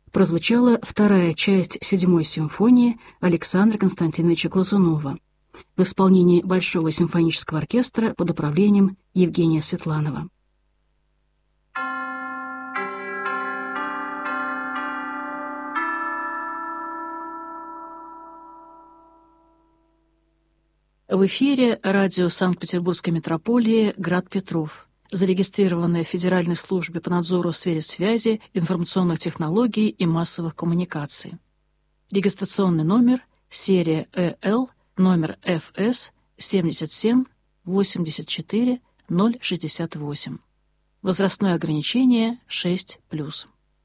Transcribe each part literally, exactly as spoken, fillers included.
прозвучала вторая часть седьмой симфонии Александра Константиновича Глазунова в исполнении Большого симфонического оркестра под управлением Евгения Светланова. В эфире радио Санкт-Петербургской метрополии «Град Петров», зарегистрированное в Федеральной службе по надзору в сфере связи, информационных технологий и массовых коммуникаций. Регистрационный номер, серия Э Л, номер Ф С семьдесят семь восемьдесят четыре ноль шестьдесят восемь. Возрастное ограничение шесть плюс.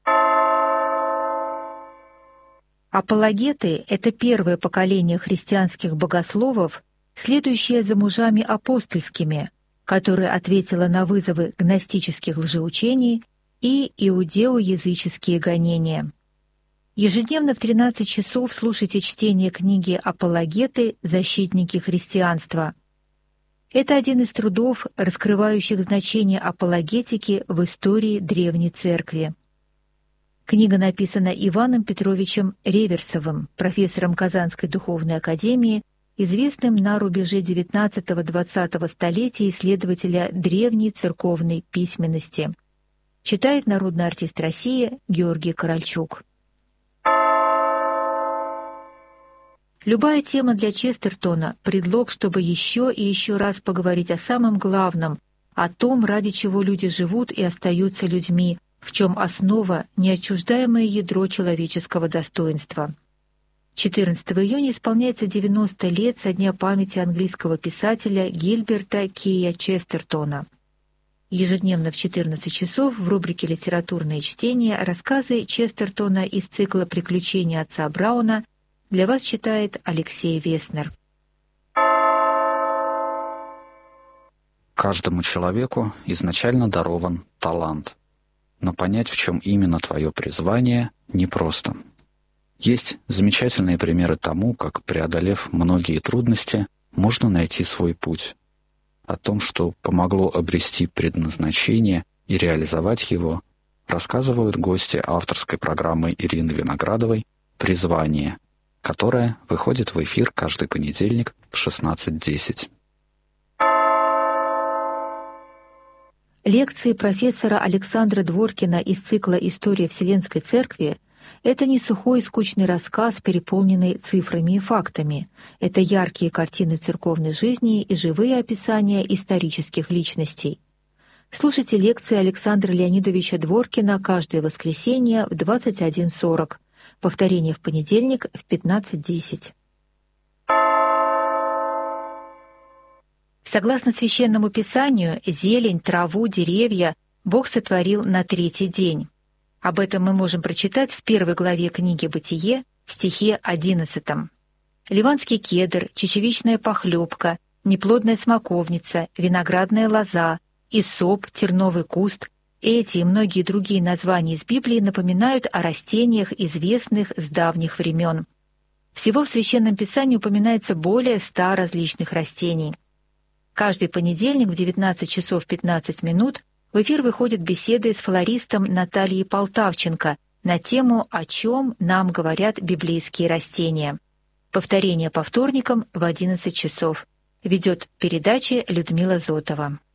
Апологеты — это первое поколение христианских богословов, следующее за мужами апостольскими, которое ответило на вызовы гностических лжеучений и иудео-языческие гонения. Ежедневно в тринадцать часов слушайте чтение книги «Апологеты. Защитники христианства». Это один из трудов, раскрывающих значение апологетики в истории Древней Церкви. Книга написана Иваном Петровичем Реверсовым, профессором Казанской духовной академии, известным на рубеже девятнадцатого-двадцатого столетия исследователя древней церковной письменности. Читает народный артист России Георгий Корольчук. Любая тема для Честертона — предлог, чтобы еще и еще раз поговорить о самом главном, о том, ради чего люди живут и остаются людьми, в чем основа — неотчуждаемое ядро человеческого достоинства. четырнадцатого июня исполняется девяносто лет со дня памяти английского писателя Гильберта Кея Честертона. Ежедневно в четырнадцать часов в рубрике «Литературные чтения» рассказы Честертона из цикла «Приключения отца Брауна» для вас читает Алексей Веснер. Каждому человеку изначально дарован талант, но понять, в чем именно твое призвание, непросто. Есть замечательные примеры тому, как, преодолев многие трудности, можно найти свой путь. О том, что помогло обрести предназначение и реализовать его, рассказывают гости авторской программы Ирины Виноградовой «Призвание», которая выходит в эфир каждый понедельник в шестнадцать десять. Лекции профессора Александра Дворкина из цикла «История Вселенской Церкви» — это не сухой и скучный рассказ, переполненный цифрами и фактами. Это яркие картины церковной жизни и живые описания исторических личностей. Слушайте лекции Александра Леонидовича Дворкина каждое воскресенье в двадцать один сорок. Повторение в понедельник в пятнадцать десять. Согласно Священному Писанию, зелень, траву, деревья Бог сотворил на третий день. Об этом мы можем прочитать в первой главе книги «Бытие» в стихе одиннадцатом. Ливанский кедр, чечевичная похлебка, неплодная смоковница, виноградная лоза, исоп, терновый куст — эти и многие другие названия из Библии напоминают о растениях, известных с давних времен. Всего в Священном Писании упоминается более ста различных растений. Каждый понедельник в девятнадцать часов пятнадцать минут в эфир выходят беседы с флористом Натальей Полтавченко на тему «О чем нам говорят библейские растения». Повторение по вторникам в одиннадцать часов. Ведет передачи Людмила Зотова.